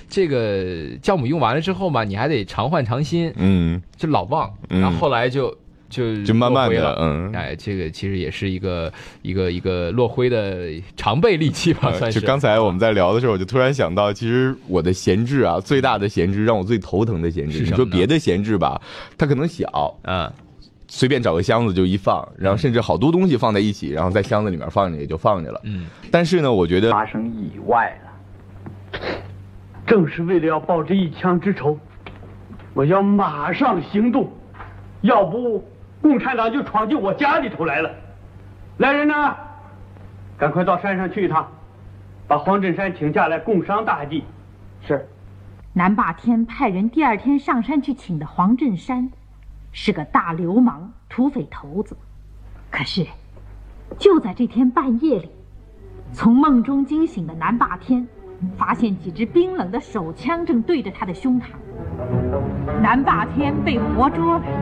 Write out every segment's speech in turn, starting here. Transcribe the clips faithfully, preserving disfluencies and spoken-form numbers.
这个酵母用完了之后嘛，你还得常换常新， 嗯， 就老忘， 嗯、 然后后来就就就慢慢的， 嗯， 哎，这个其实也是一个一个一个落灰的常备利器吧，算是。 就刚才我们在聊的时候，我就突然想到，其实我的闲置啊，最大的闲置让我最头疼的闲置，你说别的闲置吧，它可能小， 嗯。 随便找个箱子就一放，然后甚至好多东西放在一起，然后在箱子里面放着也就放着了。嗯，但是呢，我觉得发生意外了，正是为了要报这一枪之仇，我要马上行动，要不共产党就闯进我家里头来了。来人呐，赶快到山上去一趟，把黄振山请下来共商大计。是。 南霸天派人第二天上山去请的黄振山。是个大流氓、土匪头子，可是，就在这天半夜里，从梦中惊醒的南霸天，发现几支冰冷的手枪正对着他的胸膛。南霸天被活捉了。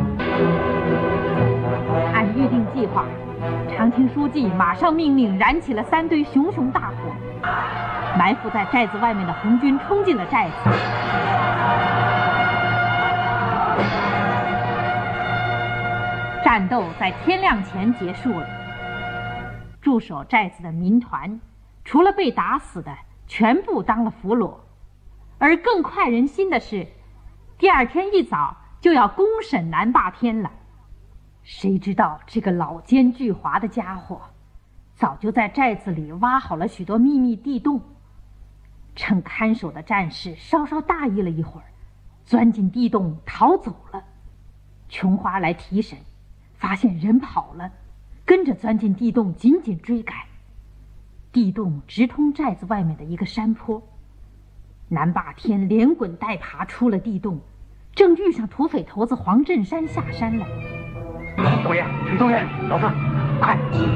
按预定计划，长青书记马上命令燃起了三堆熊熊大火，埋伏在寨子外面的红军冲进了寨子。战斗在天亮前结束了。驻守寨子的民团，除了被打死的，全部当了俘虏。而更快人心的是，第二天一早就要公审南霸天了。谁知道这个老奸巨猾的家伙，早就在寨子里挖好了许多秘密地洞，趁看守的战士稍稍大意了一会儿，钻进地洞逃走了。琼花来提审。发现人跑了，跟着钻进地洞，紧紧追赶。地洞直通寨子外面的一个山坡。南霸天连滚带爬出了地洞，正遇上土匪头子黄振山下山了。 东爷，陈东爷，老四，快！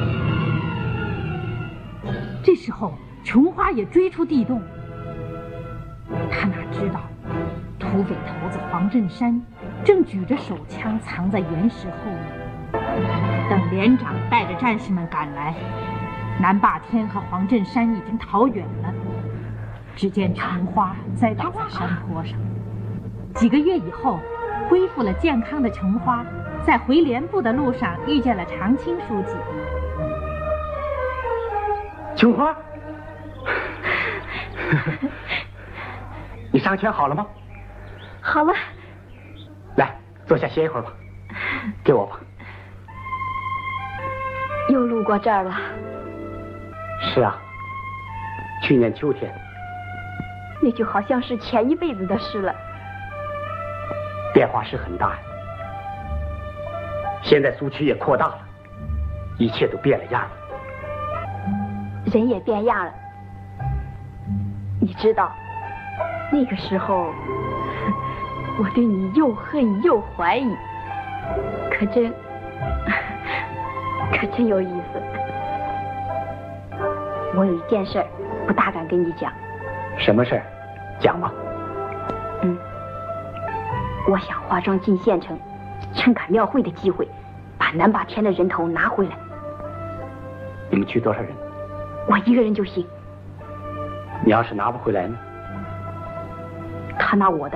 这时候，琼花也追出地洞。他哪知道，土匪头子黄振山正举着手枪藏在岩石后面。等连长带着战士们赶来，南霸天和黄振山已经逃远了。只见琼花栽倒在山坡上。几个月以后，恢复了健康的琼花，在回连部的路上遇见了长青书记。 琼花，你伤拳好了吗？ 好了。 来，坐下歇一会儿吧。给我吧。 又路过这儿了。 是啊，去年秋天。 那就好像是前一辈子的事了。 变化是很大的。现在苏区也扩大了，一切都变了样了。 人也变样了。你知道，那个时候我对你又恨又怀疑，可真可真有意思。我有一件事不大敢跟你讲。 什么事儿？讲吧。 嗯，我想化妆进县城，趁赶庙会的机会，把南霸天的人头拿回来。 你们去多少人？ 我一个人就行。 你要是拿不回来呢？ 他拿我的。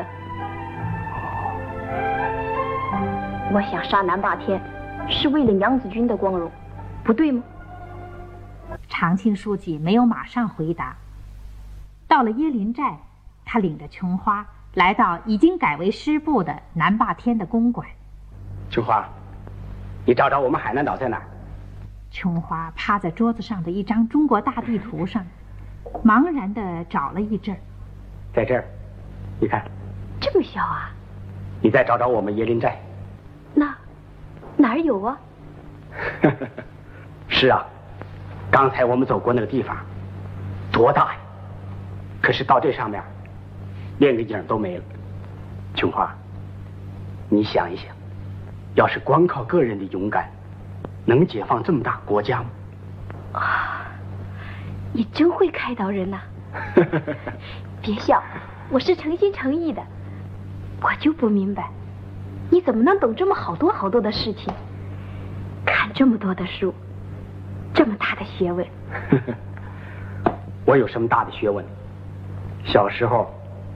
我想杀南霸天，是为了娘子军的光荣，不对吗？ 长青书记没有马上回答。到了椰林寨，他领着琼花来到已经改为师部的南霸天的公馆。 琼花，你找找我们海南岛在哪儿？ 琼花趴在桌子上的一张中国大地图上，茫然地找了一阵儿。 在这儿，你看。 这么小啊？ 你再找找我们椰林寨。 那哪儿有啊？ 是啊，刚才我们走过那个地方，多大呀！可是到这上面，连个影都没了。琼花，你想一想，要是光靠个人的勇敢，能解放这么大国家吗？ 啊，你真会开导人呐！别笑，我是诚心诚意的。我就不明白，你怎么能懂这么好多好多的事情，看这么多的书，这么大的学问。 我有什么大的学问？小时候